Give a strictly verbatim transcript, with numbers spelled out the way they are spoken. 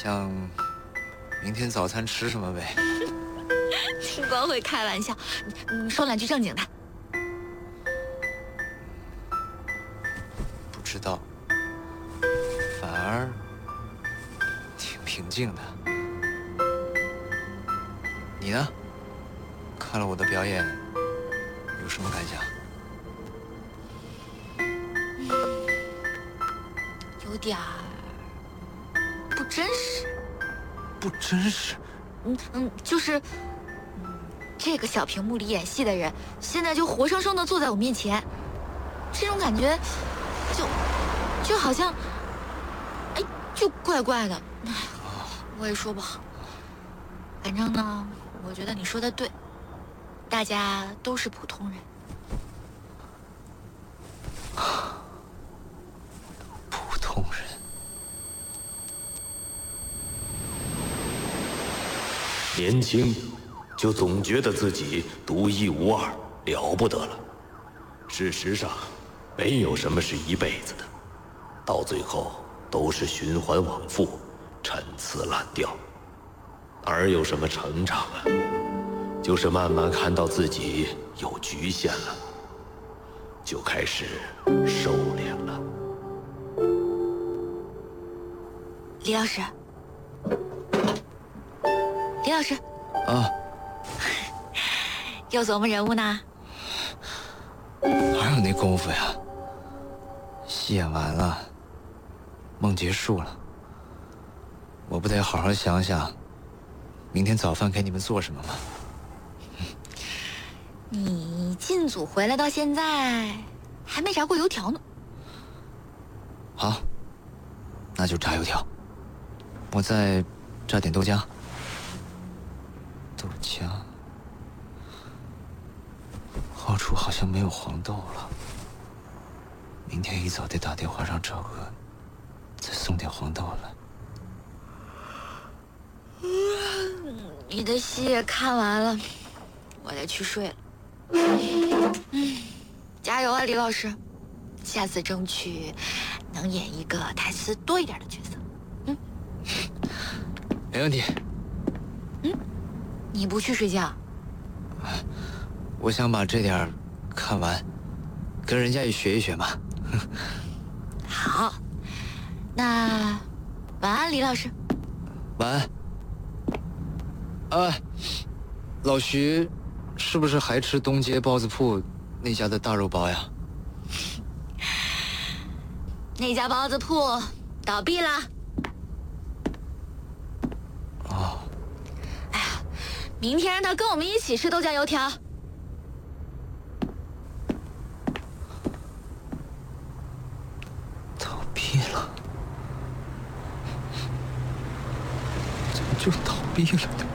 想明天早餐吃什么呗？ 你光会开玩笑，你你说两句正经的。 不知道，反而挺平静的。你呢？看了我的表演，有什么感想？ 有点儿不真实。 不真实。 嗯嗯，就是，嗯，这个小屏幕里演戏的人，现在就活生生的坐在我面前，这种感觉，就就好像，哎，就怪怪的。哎，我也说不好。反正呢，我觉得你说的对，大家都是普通人。 普通人。 年轻，就总觉得自己独一无二，了不得了。事实上，没有什么是一辈子的，到最后都是循环往复，陈词滥调。哪儿有什么成长啊？就是慢慢看到自己有局限了，就开始收敛了。 李老师，李老师， 啊， 又琢磨人物呢？ 哪有那功夫呀？戏演完了，梦结束了，我不得好好想想，明天早饭给你们做什么吗？ 你进组回来到现在，还没炸过油条呢。 好，那就炸油条。我再炸点豆浆。豆浆，后厨好像没有黄豆了。明天一早得打电话让赵哥再送点黄豆来。 你的戏也看完了，我得去睡了。嗯，加油啊，李老师！下次争取能演一个台词多一点的角色。嗯， 没问题。 嗯，你不去睡觉？ 我想把这点儿看完，跟人家也学一学嘛。 好，那晚安，李老师。 晚安。啊，老徐，是不是还吃东街包子铺那家的大肉包呀？ 那家包子铺倒闭了。 哦。 哎呀，明天让他跟我们一起吃豆浆油条。 倒闭了？怎么就倒闭了呢？